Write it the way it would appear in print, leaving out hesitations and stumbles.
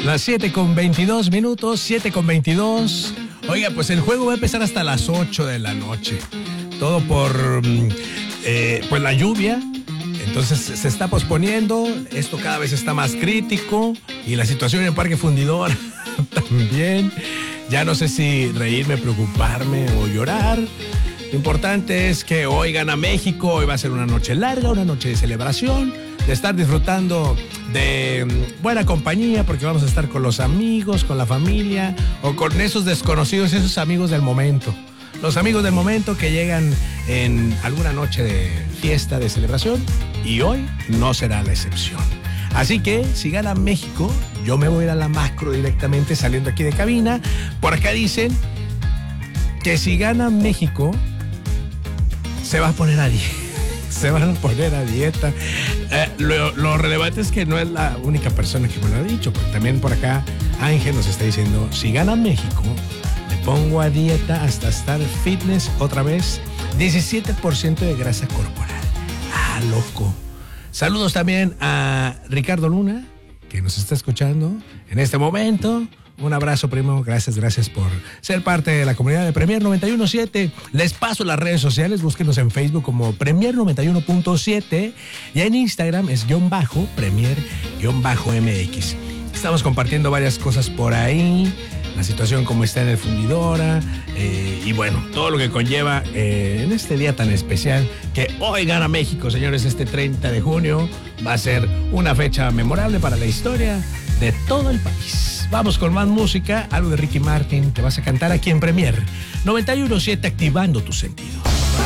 Las 7:22, 7:22. Oiga, pues el juego va a empezar hasta las 8 de la noche. Todo por pues la lluvia. Entonces se está posponiendo. Esto cada vez está más crítico. Y la situación en el Parque Fundidora también. Ya no sé si reírme, preocuparme o llorar. Lo importante es que hoy gana México. Hoy va a ser una noche larga, una noche de celebración, de estar disfrutando de buena compañía, porque vamos a estar con los amigos, con la familia o con esos desconocidos, esos amigos del momento. Los amigos del momento que llegan en alguna noche de fiesta, de celebración, y hoy no será la excepción. Así que si gana México, yo me voy a ir a la macro directamente saliendo aquí de cabina. Por acá dicen que si gana México, se va a poner a dieta. Se van a poner a dieta. Lo relevante es que no es la única persona que me lo ha dicho, porque también por acá Ángel nos está diciendo, si gana México, me pongo a dieta hasta estar fitness otra vez. 17% de grasa corporal. Ah, loco. Saludos también a Ricardo Luna, que nos está escuchando en este momento. Un abrazo, primo. Gracias por ser parte de la comunidad de Premier 91.7. Les paso las redes sociales. Búsquenos en Facebook como Premier 91.7 y en Instagram es _Premier_MX. Estamos compartiendo varias cosas por ahí. La situación como está en el Fundidora y bueno, todo lo que conlleva en este día tan especial que hoy gana México, señores. Este 30 de junio va a ser una fecha memorable para la historia de todo el país. Vamos con más música, algo de Ricky Martin. Te vas a cantar aquí en Premier 91.7, activando tus sentidos.